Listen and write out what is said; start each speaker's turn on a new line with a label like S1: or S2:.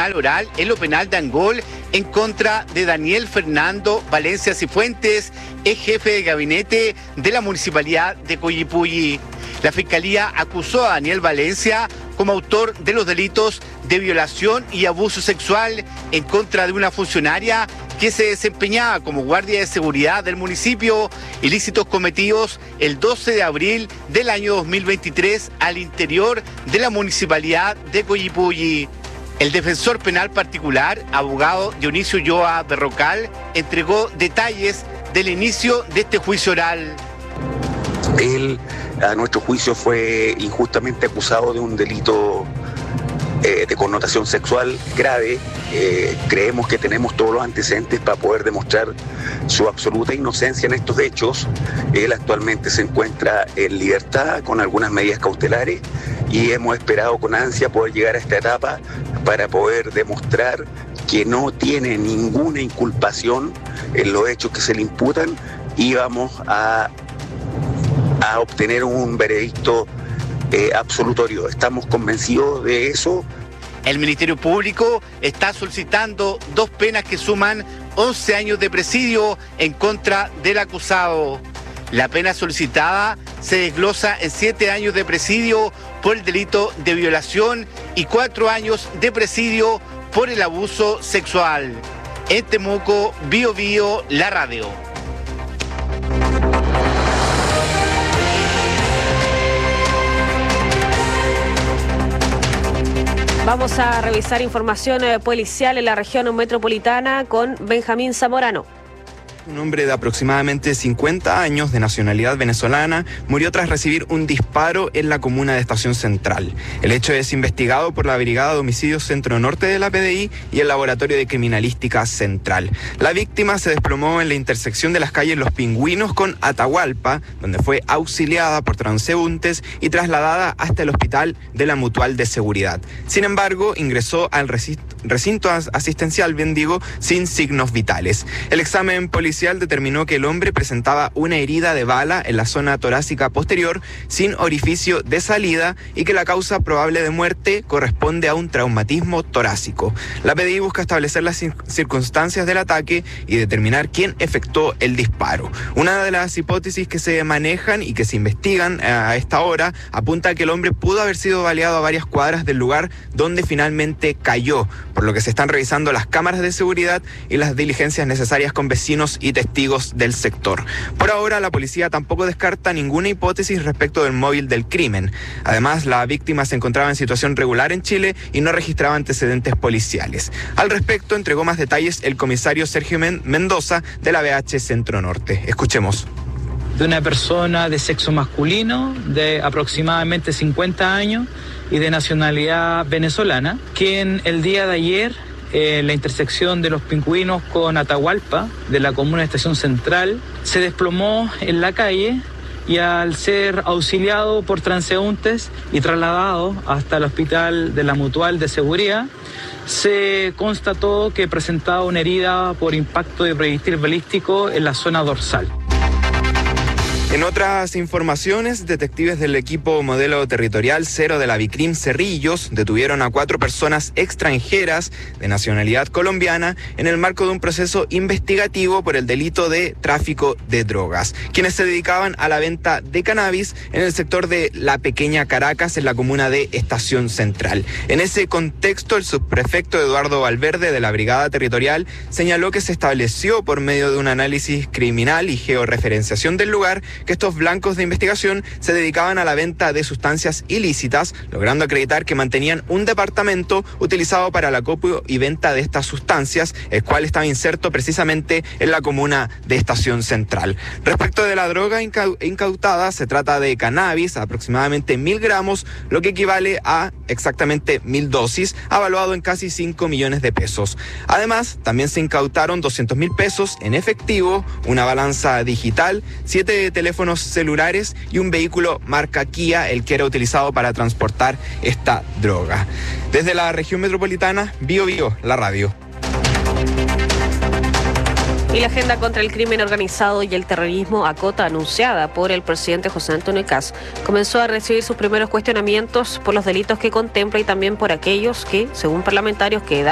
S1: tribunal oral en lo penal de Angol en contra de Daniel Fernando Valencia Cifuentes, ex jefe de gabinete de la municipalidad de Coyipulli. La Fiscalía acusó a Daniel Valencia como autor de los delitos de violación y abuso sexual en contra de una funcionaria que se desempeñaba como guardia de seguridad del municipio, ilícitos cometidos el 12 de abril del año 2023 al interior de la municipalidad de Coyipulli. El defensor penal particular, abogado Dionisio Ulloa Berrocal, entregó detalles del inicio de este juicio oral.
S2: Él, a nuestro juicio, fue injustamente acusado de un delito de connotación sexual grave. Creemos que tenemos todos los antecedentes para poder demostrar su absoluta inocencia en estos hechos. Él actualmente se encuentra en libertad con algunas medidas cautelares y hemos esperado con ansia poder llegar a esta etapa para poder demostrar que no tiene ninguna inculpación en los hechos que se le imputan y vamos a obtener un veredicto absolutorio. Estamos convencidos de eso.
S1: El Ministerio Público está solicitando 2 penas que suman 11 años de presidio en contra del acusado. La pena solicitada se desglosa en 7 años de presidio por el delito de violación y 4 años de presidio por el abuso sexual. En Temuco, Bio Bio, la radio.
S3: Vamos a revisar información policial en la región metropolitana con Benjamín Zamorano.
S4: Un hombre de aproximadamente 50 años, de nacionalidad venezolana, murió tras recibir un disparo en la comuna de Estación Central. El hecho es investigado por la Brigada de Homicidios Centro Norte de la PDI y el Laboratorio de Criminalística Central. La víctima se desplomó en la intersección de las calles Los Pingüinos con Atahualpa, donde fue auxiliada por transeúntes y trasladada hasta el hospital de la Mutual de Seguridad. Sin embargo, ingresó al recinto asistencial, sin signos vitales. El examen policial determinó que el hombre presentaba una herida de bala en la zona torácica posterior sin orificio de salida y que la causa probable de muerte corresponde a un traumatismo torácico. La PDI busca establecer las circunstancias del ataque y determinar quién efectuó el disparo. Una de las hipótesis que se manejan y que se investigan a esta hora apunta a que el hombre pudo haber sido baleado a varias cuadras del lugar donde finalmente cayó, por lo que se están revisando las cámaras de seguridad y las diligencias necesarias con vecinos y testigos del sector. Por ahora, la policía tampoco descarta ninguna hipótesis respecto del móvil del crimen. Además, la víctima se encontraba en situación regular en Chile y no registraba antecedentes policiales. Al respecto, entregó más detalles el comisario Sergio Mendoza de la BH Centro Norte. Escuchemos.
S5: De una persona de sexo masculino de aproximadamente 50 años y de nacionalidad venezolana, quien el día de ayer en la intersección de Los Pingüinos con Atahualpa, de la comuna de Estación Central, se desplomó en la calle y al ser auxiliado por transeúntes y trasladado hasta el hospital de la Mutual de Seguridad, se constató que presentaba una herida por impacto de proyectil balístico en la zona dorsal.
S4: En otras informaciones, detectives del equipo modelo territorial 0 de la Vicrim Cerrillos detuvieron a 4 personas extranjeras de nacionalidad colombiana en el marco de un proceso investigativo por el delito de tráfico de drogas, quienes se dedicaban a la venta de cannabis en el sector de La Pequeña Caracas, en la comuna de Estación Central. En ese contexto, el subprefecto Eduardo Valverde de la Brigada Territorial señaló que se estableció por medio de un análisis criminal y georreferenciación del lugar que estos blancos de investigación se dedicaban a la venta de sustancias ilícitas, logrando acreditar que mantenían un departamento utilizado para el acopio y venta de estas sustancias, el cual estaba inserto precisamente en la comuna de Estación Central. Respecto de la droga incautada, se trata de cannabis, aproximadamente 1.000 gramos, lo que equivale a exactamente 1.000 dosis, avaluado en casi 5 millones de pesos. Además, también se incautaron 200.000 pesos en efectivo, una balanza digital, 7 teléfonos celulares y un vehículo marca Kia, el que era utilizado para transportar esta droga. Desde la región metropolitana, Bio Bio, la radio.
S3: Y la agenda contra el crimen organizado y el terrorismo, ACOTA, anunciada por el presidente José Antonio Kast, comenzó a recibir sus primeros cuestionamientos por los delitos que contempla y también por aquellos que, según parlamentarios, quedan